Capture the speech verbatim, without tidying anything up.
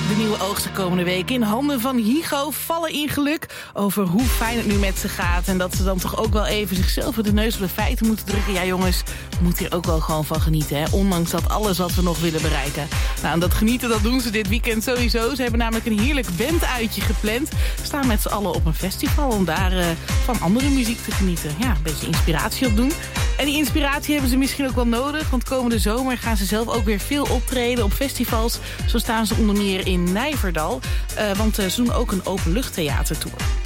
De nieuwe oogsten komende week in handen van Hygo vallen in geluk over hoe fijn het nu met ze gaat. En dat ze dan toch ook wel even zichzelf met de neus op de feiten moeten drukken. Ja jongens, we moeten hier ook wel gewoon van genieten. Hè? Ondanks dat alles wat we nog willen bereiken. Nou, en dat genieten dat doen ze dit weekend sowieso. Ze hebben namelijk een heerlijk banduitje gepland. Staan met z'n allen op een festival om daar uh, van andere muziek te genieten. Ja, een beetje inspiratie opdoen. En die inspiratie hebben ze misschien ook wel nodig. Want komende zomer gaan ze zelf ook weer veel optreden op festivals. Zo staan ze onder meer in Nijverdal. Uh, want uh, ze doen ook een openluchttheatertour.